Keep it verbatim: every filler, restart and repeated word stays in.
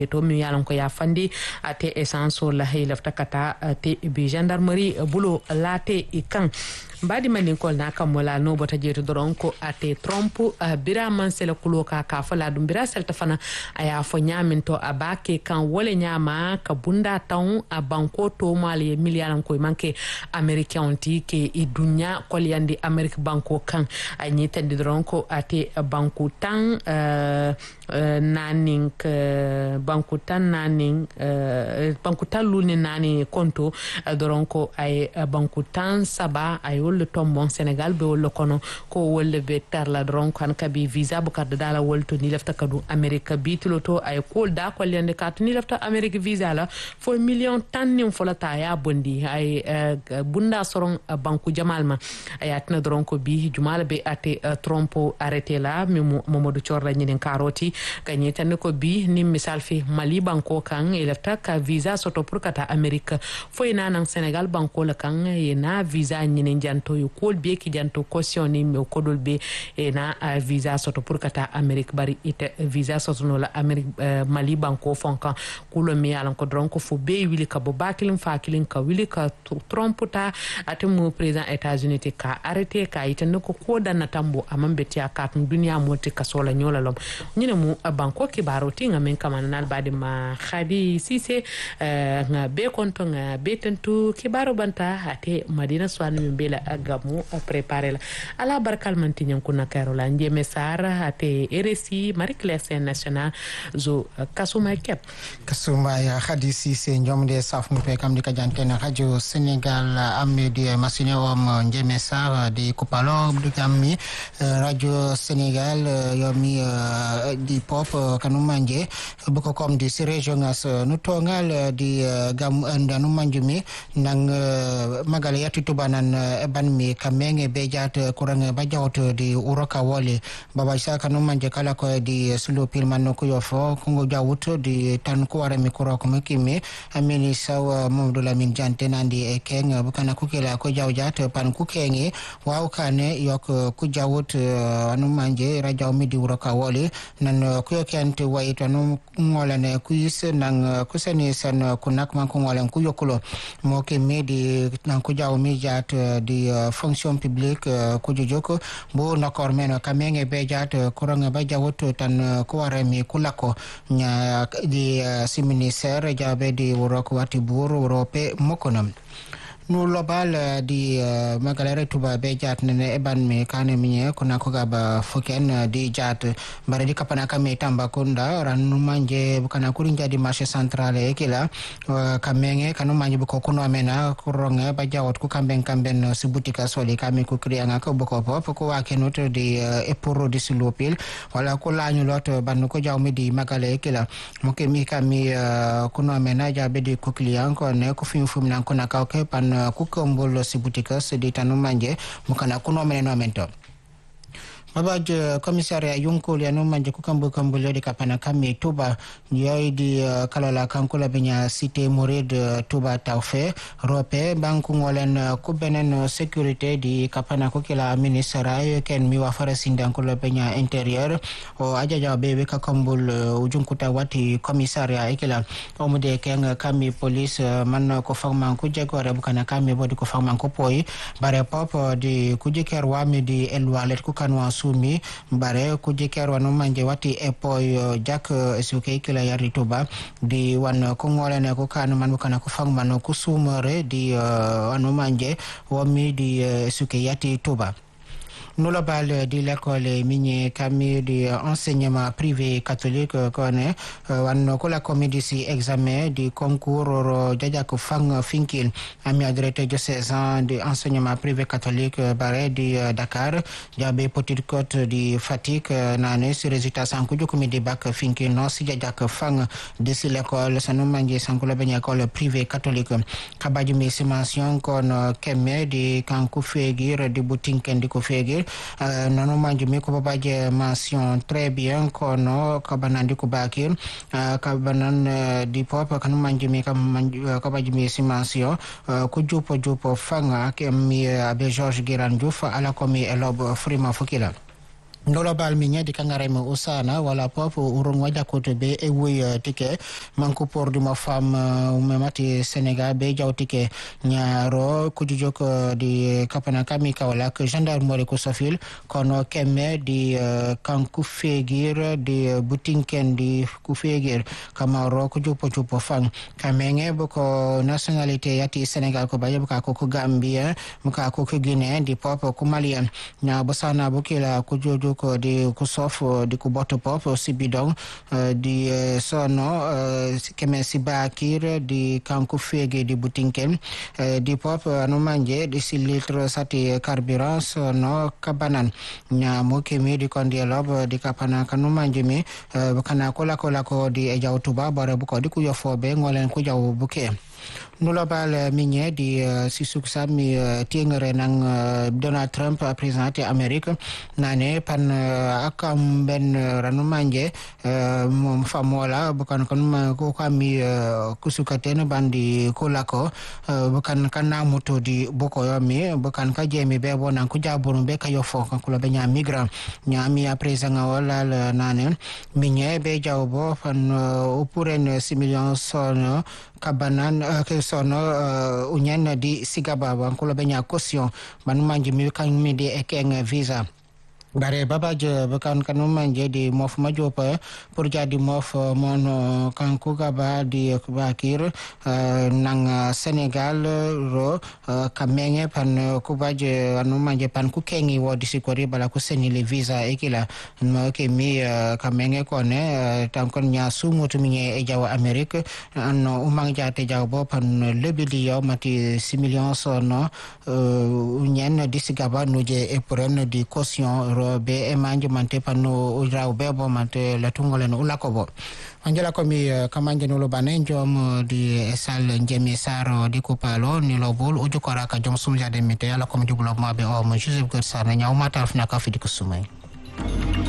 to mi yalan ko ya fandi ate essence la hay lafta kata te bi gendarmerie bulo late ikan mbadi manin kol na kam wala no bota jeto doron ko ate trompe bira man sele kulo ka ka fala dum bira selta fana aya fo nyamin to abake kan wole nyama ka bunda taw a banko to mali miliyaran ko manke americain ti ke i dunya kol yandi amerique banko kan anyi tandi doron ko ate banko tan uh, uh, naning uh, banko tan naning uh, banko tan luni nani konto uh, doron ko ay uh, banko tan saba ay le tombon Sénégal be wol kono ko wol be tarla dron kan kabi visa bu carte dala wol to ni lafta kadu America bitlo to ay ko da ko lende carte ni lafta America visa la fo million tan ni fo la ta ya bondi ay uh, bunda soron uh, banku jamal ma ay atna dron ko bi jumala be ate uh, trompo arrêté la mi Mamadou Thior ni den karoti gagné tan ko bi ni misal fi Mali banko kan e lafta ka visa soto pour kata America fo ina nan Sénégal banko la kan e na visa ni nen to yu kol be ki janto caution ni me kodol be e na uh, visa soto pour kata Amerique bari ite visa soto no la Amerique uh, Mali banko fonka kulo mi alan ko dron ko fo be wili ka bo bakilin fakilin ka wili ka tromputa atemu président États-Unis te ka arrêté ka ite no ko koda na tambo amambe ti akat dunia moti ka sola nyola lom nyine mu uh, banko ki baroti ngamen kamana nal badi ma khadi sise uh, nga be konto nga betentu ki baro banta ate Madina Swane mbela agamu préparer la ala barkal mantinyan kuna Carola njeme sara ate R S I Marie Claire Sen National zo kasuma kep kasuma ya hadisi se njomde saf mu pe kam di ka jantena radio Sénégal amedi masine wam njeme sara di kupalo di kammi radio Sénégal yomi di pop kanumanje buko kom di si region as nutongal di gam andanu manjumi nang magala yatu tubanan ban mi kamenge bejat kurang bajawto di uroka wole baba saka no manje kala ko di sulu pilman ko yofo kongo jawuto di tan ko wara mi kuro ko mikimi amini saw Mamadou Lamine Diante nandi e keng bukana ko kila ko jawjat pan ku kengi waw kane yok ku jawut anu manje rajaw mi di uroka wole nan ko yokente wayto no ngolane ku yis nan ku seni sen kunak man ko ngolen ku yokulo mo ke medi nan ko jaw mi jat di uh, fonction publique uh, kujujoko bo nakor meno kamenge bejat uh, kuranga bajawut tan uh, ko warami kulako nya di uh, si ministère jabe di wurok wati buru europe mokonam no lobal uh, di uh, magalare tuba be jat ne eban me kane minye kuna ko gaba foken uh, di jat bare di kapana kame tamba kunda ran manje bukana kurinja di marché central e kila uh, kamenge kanu manje buko kuno mena kuronga ba jawot ku kamben kamben uh, subutika soli kame ku krianga ko boko pop ko wa kenot di uh, eporo di silopil wala ko lañu lot ban ko jawmi di magale kila mo ke mi kami uh, kuno mena jabe di ku client ko ne ko fim fum nan ko na ka ke pan kukombolo sibutika seditanu manje mukana kuno meneno mento Mabaj komisaria yunko ya no manje kukambu kambulo di kapana kami tuba yoy di uh, kalala kankula benya cité morid uh, tuba tawfe rope banku ngolen uh, kubenen uh, sécurité di kapana kukila ministra ken mi wafara sindankula benya intérieur o ajaja bebe kakambul uh, ujunkuta wati komisaria ikila omude ken kami police uh, man ko fagman ku jegore bukana kami bodi ko fagman ko poyi bare pop uh, di kujiker wami di elwalet ku kanwa sumi bare kujiker wanu manje wati epoy jak suke kila yari tuba di wan ko ngolene ko kanu man kana ko fangman ko sumore di uh, wanu manje wami di uh, suke yati tuba nous la balle de l'école minier Camille de enseignement privé catholique connaît wan ko la comédie examen du concours jaja ko fang finkil ami adrete diocésain de enseignement privé catholique bare de Dakar jabe petite côte de Fatick nane sur résultat sans ko jokomi de bac finkil non si jaja ko fang de l'école sanu manje sanko la benya école privé catholique kabaji mi simation kon kemme de kanku fegir de butinken de ko fegir Uh, nanu manju mi ko babaje mention très bien kono kabanandi ko bakir uh, kabanan uh, di pop kanu manju mi kam manju uh, kabaji mi si mention uh, ko jupo jupo fanga ke mi uh, abe Georges Giran Diouf ala ko mi elob frima fukila Global minya di kangareme usana wala pop urun waja koto be e wuy tike manko por di ma fam umemati Sénégal be jaw tike nyaro kujujok di kapana kami kawala ke gendarmerie ko sofil kono kemme di kanku fegir di butinken di ku fegir kamaro kujupo jupo fang kamenge boko nationalité yati Sénégal ko baye buka ko Gambia buka ko Guinée di pop ko Malien nya bosana bukila kujuju ko di kusof di kuboto pop si bidong di sono keme si bakir di kanku fege di butinken di pop no manje di si litre sati carburant sono kabanan nya mo kemi di kondi lob di kapana kanu manje mi kana kola kola ko di ejaw tuba bare bu ko di ku yofobe ngolen ku jaw buke nulobal minye di uh, si suksa mi uh, tiengere nang uh, Donald Trump uh, président Amerique nane pan uh, akam ben uh, ranu manje uh, mom famola bukan kan ko kami uh, kusukaten bandi kolako uh, bukan kana moto di boko yomi bukan ka jemi be bonan ku jaburu be kayo fo kan kula be nya migrant nyami a président wala nane minye be jawbo pan uh, upuren six millions son kabanan uh, ke sono uh, unyen di sigaba wankulo benya caution manu manji mi kan mi di ekeng visa bare babaje bekan kanu manje di mof majopa pour jadi mof mon kanku gaba di bakir uh, nang uh, Senegal ro uh, kamenge pan kubaje anu manje pan ku kengi wo di sikori bala ku senile visa ekila no ke mi uh, kamenge kone uh, tankon nya sumu tuminye e jawa Amerique no umang jate jawo pan lebili yo mati six millions sono uh, unyen di sigaba nuje e pren di caution be e manje mante pano uraw bebo mante la tungolen ulakobo angela komi kamanje no lobane jom di sal njemi saro di kupalo ni lobul ujukora ka jom sumja de mete ala komi development be o mo Joseph Gersar na nyaw matal fna ka fi di kusumay